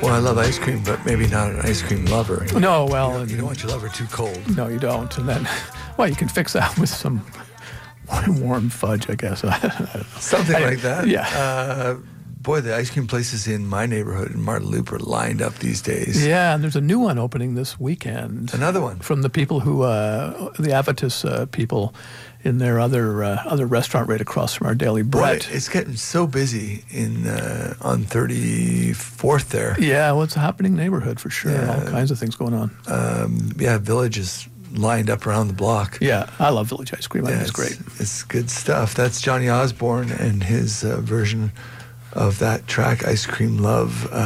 Well, I love ice cream, but maybe not an ice cream lover. No, well... You don't want your lover too cold. No, you don't. And then, well, you can fix that with some warm fudge, I guess. Something like that. Yeah. Boy, the ice cream places in my neighborhood in Martin Loop are lined up these days. Yeah, and there's a new one opening this weekend. Another one. From the people who, the Avitus people in their other restaurant right across from our Daily Bread. Boy, it's getting so busy on 34th there. Yeah, well, it's a happening neighborhood for sure. Yeah. All kinds of things going on. Village is lined up around the block. Yeah, I love Village ice cream. I think it's great. It's good stuff. That's Johnny Osborne and his version of that track, Ice Cream Love.